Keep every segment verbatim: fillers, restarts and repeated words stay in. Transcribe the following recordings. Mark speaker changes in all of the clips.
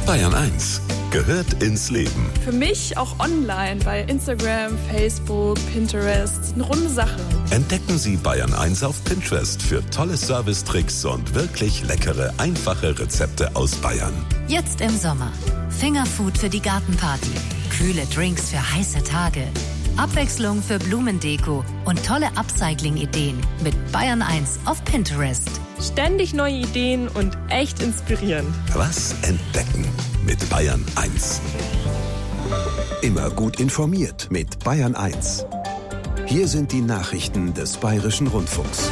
Speaker 1: Bayern eins gehört ins Leben.
Speaker 2: Für mich auch online bei Instagram, Facebook, Pinterest. Eine runde Sache.
Speaker 1: Entdecken Sie Bayern eins auf Pinterest für tolle Servicetricks und wirklich leckere, einfache Rezepte aus Bayern.
Speaker 3: Jetzt im Sommer. Fingerfood für die Gartenparty. Kühle Drinks für heiße Tage. Abwechslung für Blumendeko und tolle Upcycling-Ideen mit Bayern eins auf Pinterest.
Speaker 4: Ständig neue Ideen und echt inspirierend.
Speaker 1: Was entdecken mit Bayern eins.
Speaker 5: Immer gut informiert mit Bayern eins. Hier sind die Nachrichten des Bayerischen Rundfunks.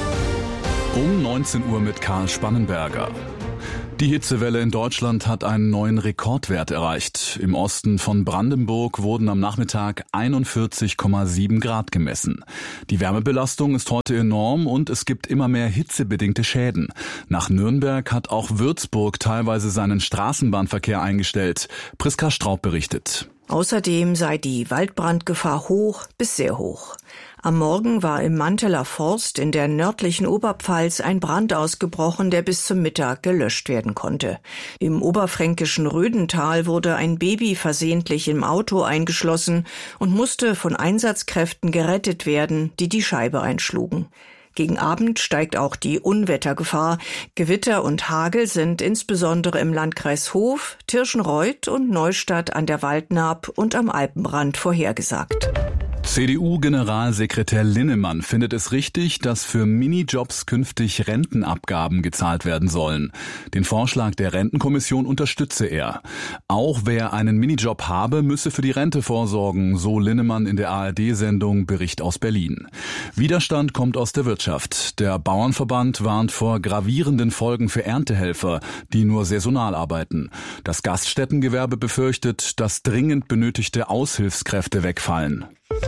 Speaker 6: Um neunzehn Uhr mit Karl Spannenberger. Die Hitzewelle in Deutschland hat einen neuen Rekordwert erreicht. Im Osten von Brandenburg wurden am Nachmittag einundvierzig Komma sieben Grad gemessen. Die Wärmebelastung ist heute enorm und es gibt immer mehr hitzebedingte Schäden. Nach Nürnberg hat auch Würzburg teilweise seinen Straßenbahnverkehr eingestellt. Priska Straub berichtet.
Speaker 7: Außerdem sei die Waldbrandgefahr hoch bis sehr hoch. Am Morgen war im Manteler Forst in der nördlichen Oberpfalz ein Brand ausgebrochen, der bis zum Mittag gelöscht werden konnte. Im oberfränkischen Rödental wurde ein Baby versehentlich im Auto eingeschlossen und musste von Einsatzkräften gerettet werden, die die Scheibe einschlugen. Gegen Abend steigt auch die Unwettergefahr. Gewitter und Hagel sind insbesondere im Landkreis Hof, Tirschenreuth und Neustadt an der Waldnaab und am Alpenrand vorhergesagt.
Speaker 6: C D U-Generalsekretär Linnemann findet es richtig, dass für Minijobs künftig Rentenabgaben gezahlt werden sollen. Den Vorschlag der Rentenkommission unterstütze er. Auch wer einen Minijob habe, müsse für die Rente vorsorgen, so Linnemann in der A R D-Sendung Bericht aus Berlin. Widerstand kommt aus der Wirtschaft. Der Bauernverband warnt vor gravierenden Folgen für Erntehelfer, die nur saisonal arbeiten. Das Gaststättengewerbe befürchtet, dass dringend benötigte Aushilfskräfte wegfallen.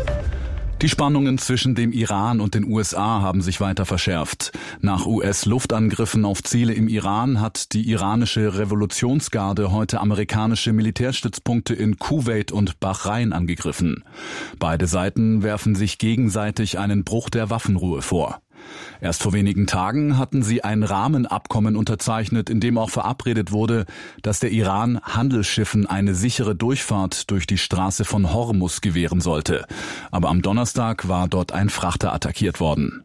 Speaker 6: Die Spannungen zwischen dem Iran und den U S A haben sich weiter verschärft. Nach U S-Luftangriffen auf Ziele im Iran hat die iranische Revolutionsgarde heute amerikanische Militärstützpunkte in Kuwait und Bahrain angegriffen. Beide Seiten werfen sich gegenseitig einen Bruch der Waffenruhe vor. Erst vor wenigen Tagen hatten sie ein Rahmenabkommen unterzeichnet, in dem auch verabredet wurde, dass der Iran Handelsschiffen eine sichere Durchfahrt durch die Straße von Hormuz gewähren sollte. Aber am Donnerstag war dort ein Frachter attackiert worden.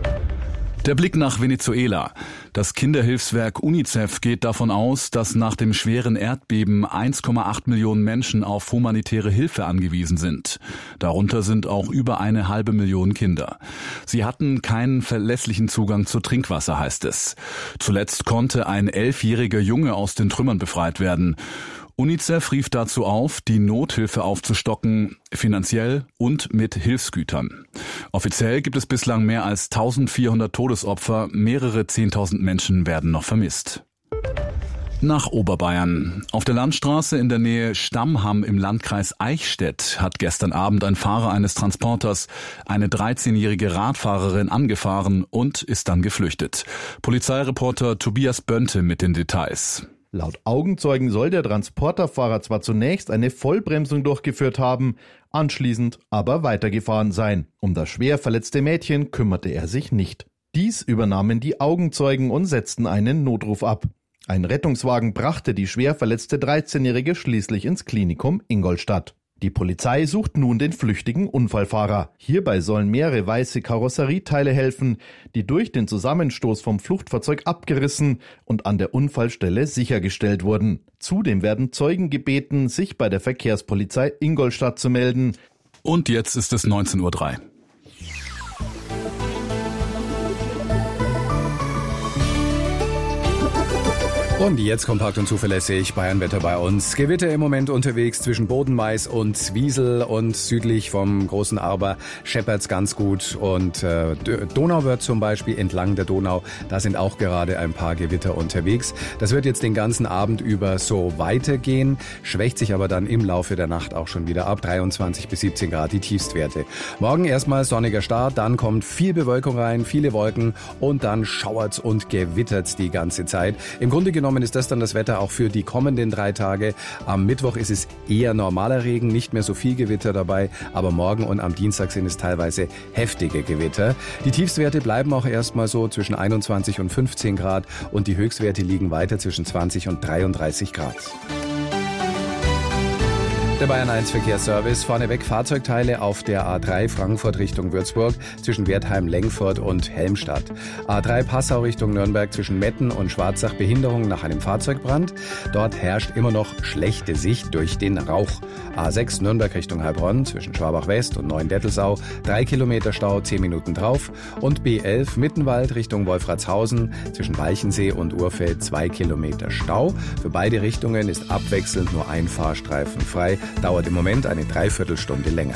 Speaker 6: Der Blick nach Venezuela. Das Kinderhilfswerk UNICEF geht davon aus, dass nach dem schweren Erdbeben eins Komma acht Millionen Menschen auf humanitäre Hilfe angewiesen sind. Darunter sind auch über eine halbe Million Kinder. Sie hatten keinen verlässlichen Zugang zu Trinkwasser, heißt es. Zuletzt konnte ein elfjähriger Junge aus den Trümmern befreit werden. UNICEF rief dazu auf, die Nothilfe aufzustocken, finanziell und mit Hilfsgütern. Offiziell gibt es bislang mehr als eintausendvierhundert Todesopfer, mehrere zehntausend Menschen werden noch vermisst. Nach Oberbayern. Auf der Landstraße in der Nähe Stammham im Landkreis Eichstätt hat gestern Abend ein Fahrer eines Transporters eine dreizehnjährige Radfahrerin angefahren und ist dann geflüchtet. Polizeireporter Tobias Bönte mit den Details.
Speaker 8: Laut Augenzeugen soll der Transporterfahrer zwar zunächst eine Vollbremsung durchgeführt haben, anschließend aber weitergefahren sein. Um das schwer verletzte Mädchen kümmerte er sich nicht. Dies übernahmen die Augenzeugen und setzten einen Notruf ab. Ein Rettungswagen brachte die schwer verletzte dreizehnjährige schließlich ins Klinikum Ingolstadt. Die Polizei sucht nun den flüchtigen Unfallfahrer. Hierbei sollen mehrere weiße Karosserieteile helfen, die durch den Zusammenstoß vom Fluchtfahrzeug abgerissen und an der Unfallstelle sichergestellt wurden. Zudem werden Zeugen gebeten, sich bei der Verkehrspolizei Ingolstadt zu melden.
Speaker 6: Und jetzt ist es neunzehn Uhr drei.
Speaker 9: Und jetzt kompakt und zuverlässig Bayernwetter bei uns. Gewitter im Moment unterwegs zwischen Bodenmais und Wiesel und südlich vom großen Arber scheppert's ganz gut. Und äh, Donauwörth zum Beispiel, entlang der Donau, da sind auch gerade ein paar Gewitter unterwegs. Das wird jetzt den ganzen Abend über so weitergehen, schwächt sich aber dann im Laufe der Nacht auch schon wieder ab. dreiundzwanzig bis siebzehn Grad die Tiefstwerte. Morgen erstmal sonniger Start, dann kommt viel Bewölkung rein, viele Wolken und dann schauert's und gewittert's die ganze Zeit. Im Grunde genommen ist das dann das Wetter auch für die kommenden drei Tage. Am Mittwoch ist es eher normaler Regen, nicht mehr so viel Gewitter dabei, aber morgen und am Dienstag sind es teilweise heftige Gewitter. Die Tiefstwerte bleiben auch erstmal so zwischen einundzwanzig und fünfzehn Grad und die Höchstwerte liegen weiter zwischen zwanzig und dreiunddreißig Grad. Der Bayern eins Verkehrsservice. Vorneweg Fahrzeugteile auf der A drei Frankfurt Richtung Würzburg zwischen Wertheim, Lengfurt und Helmstadt. A drei Passau Richtung Nürnberg zwischen Metten und Schwarzach. Behinderung nach einem Fahrzeugbrand. Dort herrscht immer noch schlechte Sicht durch den Rauch. A sechs Nürnberg Richtung Heilbronn zwischen Schwabach West und Neuendettelsau. Drei Kilometer Stau, zehn Minuten drauf. Und B elf Mittenwald Richtung Wolfratshausen zwischen Walchensee und Urfeld. Zwei Kilometer Stau. Für beide Richtungen ist abwechselnd nur ein Fahrstreifen frei. Dauert im Moment eine Dreiviertelstunde länger.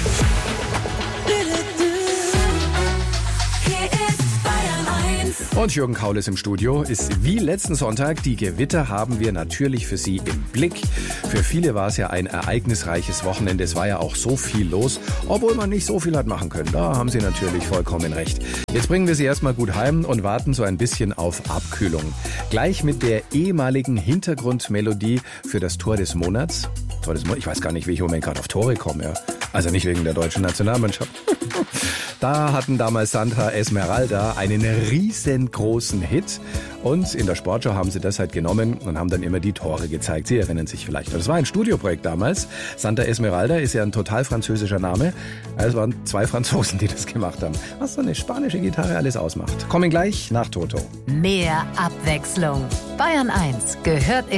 Speaker 9: Und Jürgen Kaul ist im Studio. Ist wie letzten Sonntag. Die Gewitter haben wir natürlich für Sie im Blick. Für viele war es ja ein ereignisreiches Wochenende. Es war ja auch so viel los, obwohl man nicht so viel hat machen können. Da haben Sie natürlich vollkommen recht. Jetzt bringen wir Sie erstmal gut heim und warten so ein bisschen auf Abkühlung. Gleich mit der ehemaligen Hintergrundmelodie für das Tor des Monats. Tor des Monats. Ich weiß gar nicht, wie ich im Moment gerade auf Tore komme. Ja. Also nicht wegen der deutschen Nationalmannschaft. Da hatten damals Santa Esmeralda einen riesengroßen Hit und in der Sportschau haben sie das halt genommen und haben dann immer die Tore gezeigt. Sie erinnern sich vielleicht. Das war ein Studioprojekt damals. Santa Esmeralda ist ja ein total französischer Name. Es waren zwei Franzosen, die das gemacht haben. Was so eine spanische Gitarre alles ausmacht. Kommen gleich nach Toto.
Speaker 3: Mehr Abwechslung. Bayern eins gehört in